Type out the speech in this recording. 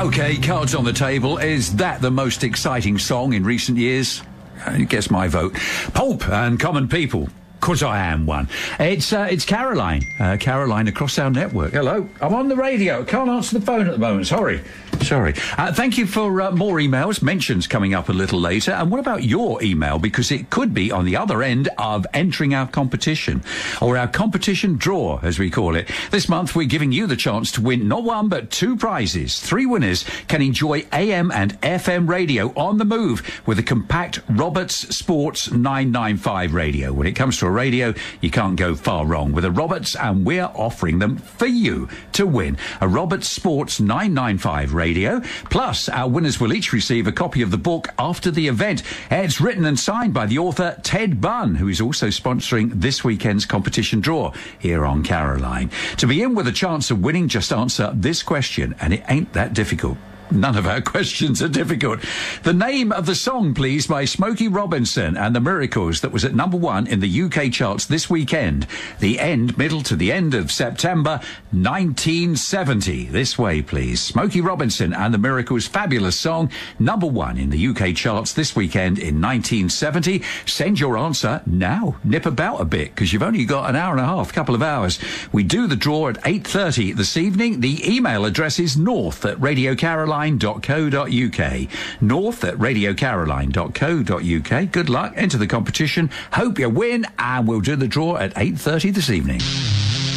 OK, cards on the table. Is that the most exciting song in recent years? Guess my vote. Pulp and Common People. 'Cause I am one. It's Caroline. Caroline across our network. Hello. I'm on the radio. Can't answer the phone at the moment. Sorry. Thank you for more emails. Mentions coming up a little later. And what about your email? Because it could be on the other end of entering our competition, or our competition draw, as we call it. This month, we're giving you the chance to win not one, but two prizes. 3 winners can enjoy AM and FM radio on the move with a compact Roberts Sports 995 radio. When it comes to a radio, you can't go far wrong with a Roberts, and we're offering them for you to win. A Roberts Sports 995 radio. Plus, our winners will each receive a copy of the book after the event. It's written and signed by the author Ted Bunn, who is also sponsoring this weekend's competition draw here on Caroline. To be in with a chance of winning, just answer this question, and it ain't that difficult. None of our questions are difficult. The name of the song, please, by Smokey Robinson and the Miracles, that was at number 1 in the UK charts this weekend. Middle to the end of September 1970. This way, please. Smokey Robinson and the Miracles' fabulous song, number 1 in the UK charts this weekend in 1970. Send your answer now. Nip about a bit, because you've only got an hour and a half, couple of hours. We do the draw at 8:30 this evening. The email address is north@radiocaroline.co.uk. north@radiocaroline.co.uk. Good luck. Enter the competition. Hope you win, and we'll do the draw at 8:30 this evening.